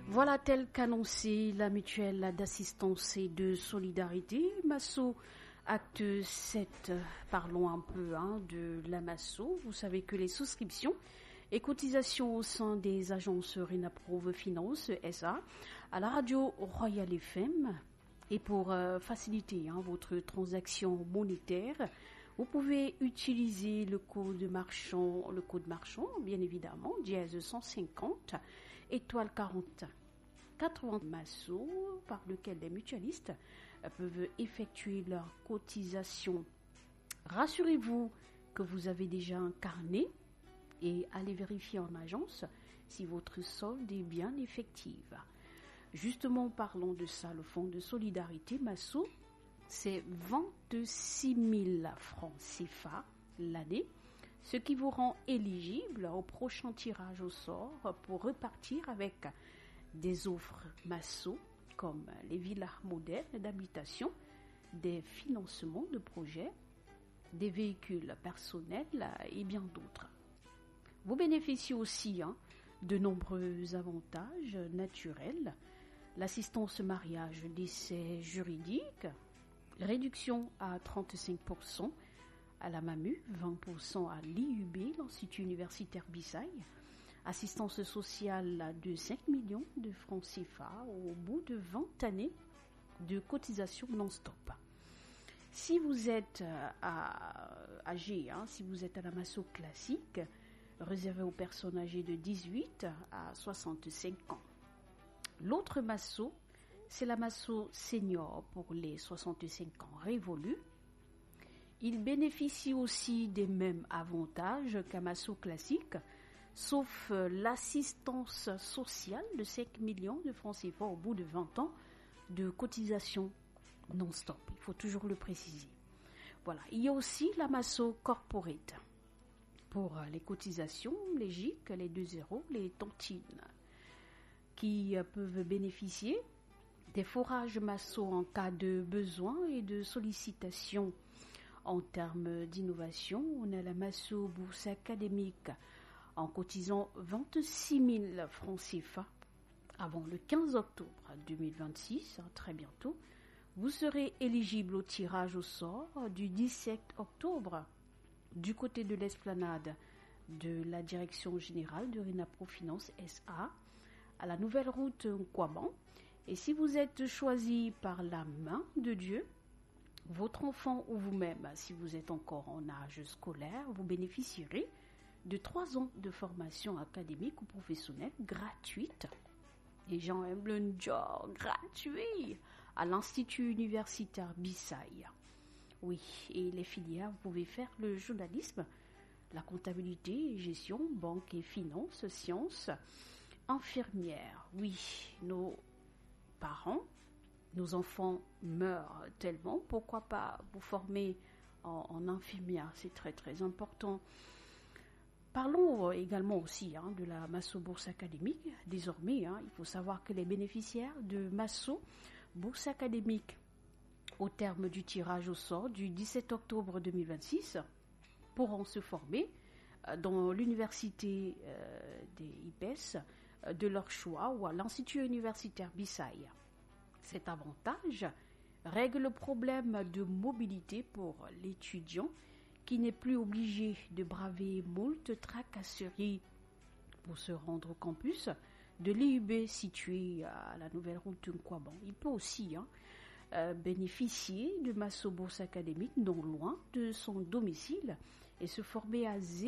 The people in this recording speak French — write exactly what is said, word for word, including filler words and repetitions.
Voilà, tel qu'annoncé, la mutuelle d'assistance et de solidarité, Masso, acte sept. Parlons un peu hein, de la Masso. Vous savez que les souscriptions et cotisations au sein des agences Renaprouve Finance S A à la radio Royal F M et pour euh, faciliter hein, votre transaction monétaire, vous pouvez utiliser le code marchand, le code marchand, bien évidemment, dièse cent cinquante, étoile quarante. quatre-vingts Masso par lequel les mutualistes peuvent effectuer leur cotisation. Rassurez-vous que vous avez déjà un carnet et allez vérifier en agence si votre solde est bien effective. Justement, parlons de ça, le fonds de solidarité Masso, c'est vingt-six mille francs C F A l'année, ce qui vous rend éligible au prochain tirage au sort pour repartir avec des offres Masso comme les villas modernes d'habitation, des financements de projets, des véhicules personnels et bien d'autres. Vous bénéficiez aussi hein, de nombreux avantages naturels, l'assistance mariage, décès juridique, réduction à trente-cinq pour cent à la MAMU, vingt pour cent à l'I U B, l'Institut universitaire Bissaï, assistance sociale de cinq millions de francs C F A au bout de vingt années de cotisation non-stop. Si vous êtes à, âgé, hein, si vous êtes à la Masso classique, réservé aux personnes âgées de dix-huit à soixante-cinq ans. L'autre Masso, c'est la Masso senior pour les soixante-cinq ans révolus. Il bénéficie aussi des mêmes avantages qu'un Masso classique, sauf l'assistance sociale de cinq millions de francs C F A au bout de vingt ans de cotisation non-stop. Il faut toujours le préciser. Voilà. Il y a aussi la Masso corporate pour les cotisations, les G I C, les deux zéros, les tontines, qui peuvent bénéficier des forages Masso en cas de besoin et de sollicitation. En termes d'innovation, on a la Masso bourse académique en cotisant vingt-six mille francs C F A avant le quinze octobre deux mille vingt-six, hein, très bientôt. Vous serez éligible au tirage au sort du dix-sept octobre du côté de l'esplanade de la Direction Générale de Renaprouve Finance S A à la nouvelle route Nkwaban. Et si vous êtes choisi par la main de Dieu, votre enfant ou vous-même, si vous êtes encore en âge scolaire, vous bénéficierez de trois ans de formation académique ou professionnelle gratuite. Les gens aiment le job gratuit à l'Institut universitaire Bissaï. Oui, et les filières, vous pouvez faire le journalisme, la comptabilité, gestion, banque et finances, sciences, infirmière. Oui, nos parents, nos enfants meurent tellement, pourquoi pas vous former en, en infirmière, c'est très très important. Parlons également aussi hein, de la Masso Bourse Académique. Désormais, hein, il faut savoir que les bénéficiaires de Masso Bourse Académique au terme du tirage au sort du dix-sept octobre deux mille vingt-six pourront se former dans l'université euh, des I P E S de leur choix ou à l'Institut universitaire Bissaï. Cet avantage règle le problème de mobilité pour l'étudiant qui n'est plus obligé de braver moult tracasseries pour se rendre au campus de l'I U B situé à la nouvelle route Nkwaban. Il peut aussi hein, euh, bénéficier de Masso Bourse Académique non loin de son domicile et se former à zéro